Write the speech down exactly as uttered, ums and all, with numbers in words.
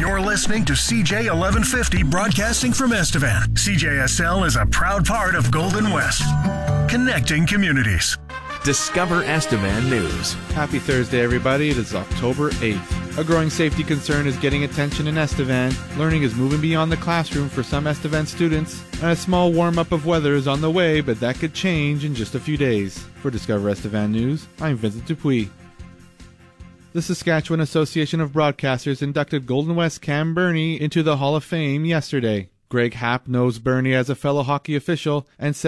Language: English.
You're listening to C J eleven fifty broadcasting from Estevan. C J S L is a proud part of Golden West, connecting communities. Discover Estevan News. Happy Thursday, everybody. It is October eighth. A growing safety concern is getting attention in Estevan. Learning is moving beyond the classroom for some Estevan students, and a small warm-up of weather is on the way, but that could change in just a few days. For Discover Estevan News, I'm Vincent Dupuis. The Saskatchewan Association of Broadcasters inducted Golden West Cam Burney into the Hall of Fame yesterday. Greg Happ knows Burney as a fellow hockey official and said